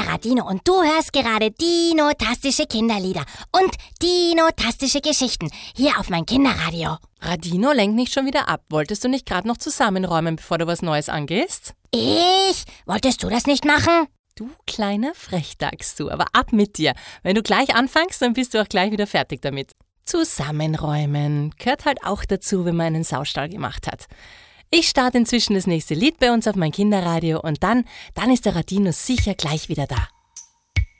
Radino und du hörst gerade Dino-tastische Kinderlieder und Dino-tastische Geschichten hier auf mein Kinderradio. Radino, lenk nicht schon wieder ab. Wolltest du nicht gerade noch zusammenräumen, bevor du was Neues angehst? Ich? Wolltest du das nicht machen? Du kleiner Frechdachs, du. Aber ab mit dir. Wenn du gleich anfängst, dann bist du auch gleich wieder fertig damit. Zusammenräumen gehört halt auch dazu, wenn man einen Saustall gemacht hat. Ich starte inzwischen das nächste Lied bei uns auf mein Kinderradio und dann ist der Radino sicher gleich wieder da.